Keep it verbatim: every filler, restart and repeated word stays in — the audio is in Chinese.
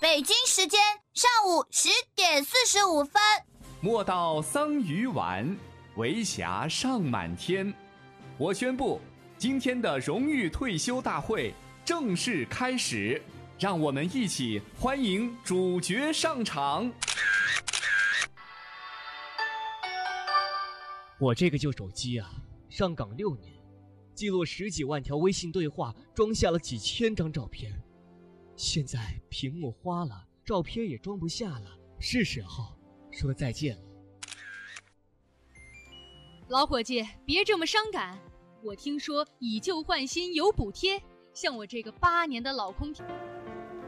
北京时间上午十点四十五分。 莫道桑榆晚，为霞尚满天。我宣布，今天的荣誉退休大会正式开始，让我们一起欢迎主角上场。 我这个旧手机啊，上岗六年，记录十几万条微信对话，装下了几千张照片。现在屏幕花了，照片也装不下了，是时候说再见了。 老伙计，别这么伤感。我听说以旧换新有补贴，像我这个八年的老空调。